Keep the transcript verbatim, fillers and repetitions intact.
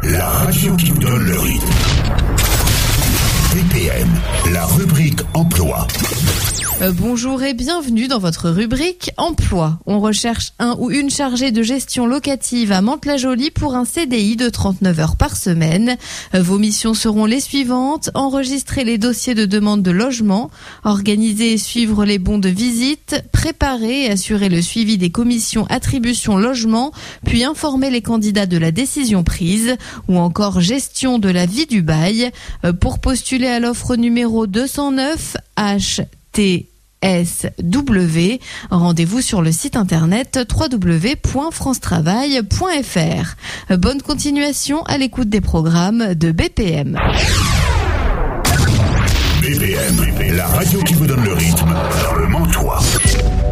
la radio qui vous donne le rythme. B P M, la rubrique emploi. Euh, bonjour et bienvenue dans votre rubrique emploi. On recherche un ou une chargée de gestion locative à Mantes-la-Jolie pour un C D I de trente-neuf heures par semaine. Euh, vos missions seront les suivantes: enregistrer les dossiers de demande de logement, organiser et suivre les bons de visite, préparer et assurer le suivi des commissions attribution logement, puis informer les candidats de la décision prise, ou encore gestion de la vie du bail. Euh, pour postuler à l'offre numéro deux cent neuf H T S W, rendez-vous sur le site internet w w w point france travail point f r. Bonne continuation à l'écoute des programmes de B P M. B P M, la radio qui vous donne le rythme dans le Mantois.